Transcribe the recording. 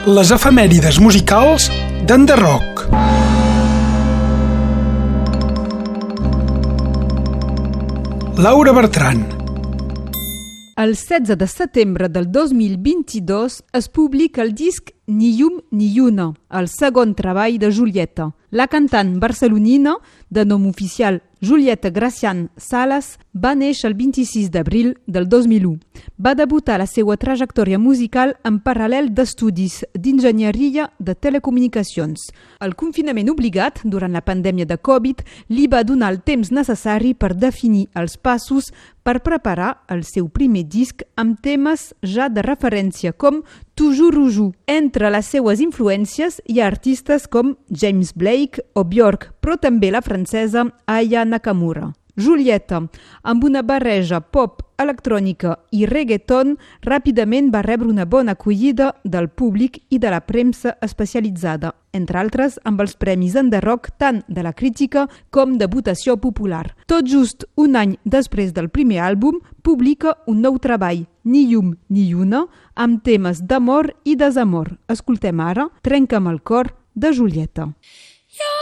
les efemèrides musicals d'Enderrock. Laura Bertran. El 16 de setembre del 2022 es publica el disc Ni llum ni lluna, el segon treball de Julieta. La cantant barcelonina, de nom oficial Julieta Gracián Salas, va néixer el 26 d'abril del 2001. Va debutar la seva trajectòria musical en paral·lel d'estudis d'enginyeria de telecomunicacions. El confinament obligat durant la pandèmia de Covid li va donar el temps necessari per definir els passos per preparar el seu primer disc amb temes ja de referència com Toujours Rouge. Entre les seues influències hi ha artistes com James Blake o Björk, però també la francesa Aya Nakamura. Julieta, amb una barreja pop, electrònica i reggaeton, ràpidament va rebre una bona acollida del públic i de la premsa especialitzada, entre altres amb els premis Enderrock tant de la crítica com de votació popular. Tot just un any després del primer àlbum, publica un nou treball, Ni llum ni lluna, amb temes d'amor i desamor. Escoltem ara Trenca'm el cor, de Julieta.